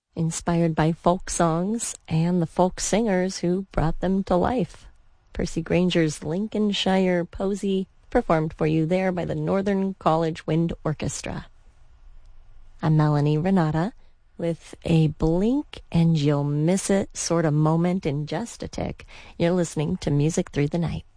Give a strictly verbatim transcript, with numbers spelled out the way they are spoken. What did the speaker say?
inspired by folk songs and the folk singers who brought them to life. Percy Granger's Lincolnshire Posy, performed for you there by the Northern College Wind Orchestra. I'm Melanie Renata with a blink and you'll miss it sort of moment in just a tick. You're listening to Music Through the Night.